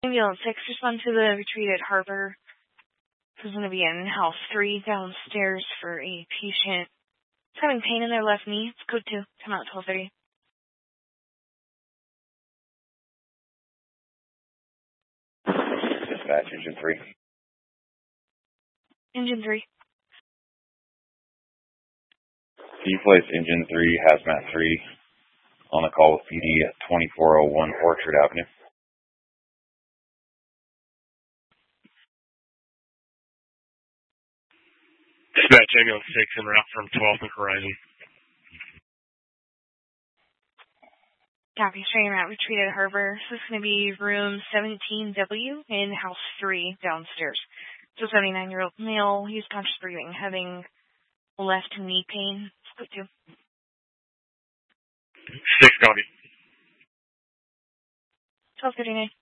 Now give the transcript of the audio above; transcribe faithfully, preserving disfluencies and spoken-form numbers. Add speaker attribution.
Speaker 1: Ambulance six, respond to the retreat at Harbor. This is going to be in house three downstairs for a patient. It's having pain in their left knee. It's code two. Come out twelve thirty.
Speaker 2: Dispatch, engine three.
Speaker 1: Engine three.
Speaker 2: Can you place engine three, hazmat three, on the call with P D at twenty-four oh one Orchard Avenue?
Speaker 3: Dispatch, ambulance six en route from twelfth and Horizon.
Speaker 1: Copy, straight out, retreat at Harbor. This is going to be room seventeen W in house three downstairs. So seventy-nine-year-old male, he's conscious breathing, having left knee pain. Code two.
Speaker 3: Six, copy.
Speaker 1: twelve thirty-nine.